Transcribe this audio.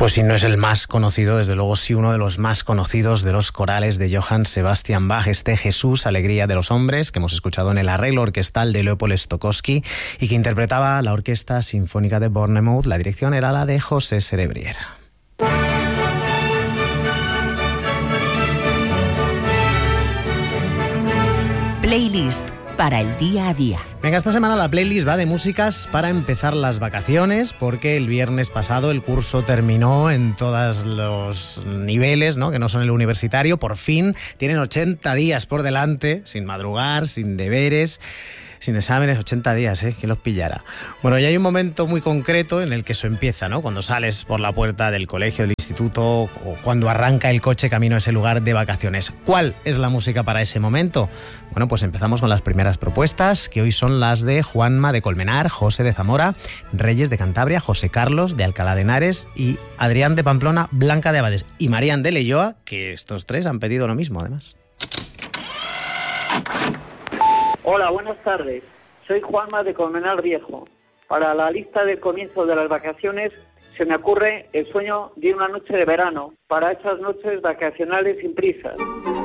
Pues si no es el más conocido, desde luego sí uno de los más conocidos de los corales de Johann Sebastian Bach, este Jesús, Alegría de los Hombres, que hemos escuchado en el arreglo orquestal de Leopold Stokowski y que interpretaba la Orquesta Sinfónica de Bournemouth. La dirección era la de José Cerebrier. Playlist para el día a día. Venga, esta semana la playlist va de músicas para empezar las vacaciones, porque el viernes pasado el curso terminó en todos los niveles, ¿no? Que no son el universitario. Por fin tienen 80 días por delante, sin madrugar, sin deberes, sin exámenes, 80 días, ¿quién los pillara? Bueno, y hay un momento muy concreto en el que eso empieza, ¿no? Cuando sales por la puerta del colegio, del instituto, o cuando arranca el coche camino a ese lugar de vacaciones. ¿Cuál es la música para ese momento? Bueno, pues empezamos con las primeras propuestas, que hoy son las de Juanma de Colmenar, José de Zamora, Reyes de Cantabria, José Carlos de Alcalá de Henares y Adrián de Pamplona, Blanca de Abades y Marían de Leioa, que estos tres han pedido lo mismo, además. Hola, buenas tardes. Soy Juanma de Colmenar Viejo. Para la lista del comienzo de las vacaciones se me ocurre El sueño de una noche de verano, para esas noches vacacionales sin prisas.